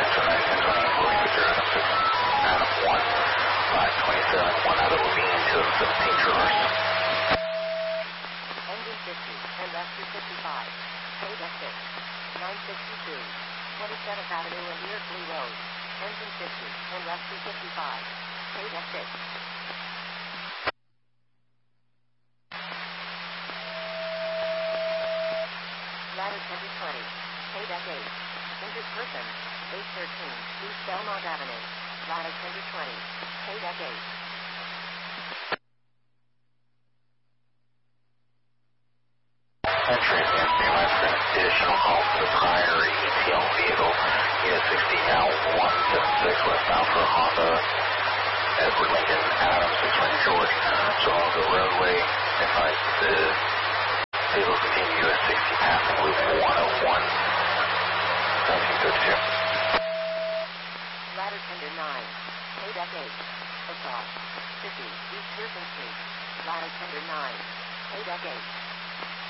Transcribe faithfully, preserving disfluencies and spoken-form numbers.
Central nine ten twenty, moving to zero Adam six, Adam one, five twenty-seven, one out of Levine, two seventeen traverse. Engine fifty, and rescue fifty-five, paid exit, nine sixty-two, twenty-seventh Avenue and Beardsley Road. Engine fifty, and rescue fifty-five, paid exit. Ladder twenty twenty, paid at eight. Injured person, eight thirteen, East Belmont Avenue. Ladder twenty twenty, paid at eight. Entry and ambulance and additional call for the primary E T L vehicle. Unit sixty now one seven six westbound for Honda Edward Lincoln Adams six twenty George. So on the roadway, advise the vehicle continue U S sixty passing loop one oh one, seventeen thirty-two. Ladder tender nine, paid at eight. Across, fifty, East Pearson Street. Ladder tender nine, paid at eight.